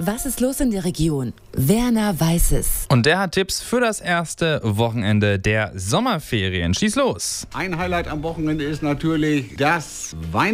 Was ist los in der Region? Werner weiß es. Und der hat Tipps für das erste Wochenende der Sommerferien. Schieß los! Ein Highlight am Wochenende ist natürlich das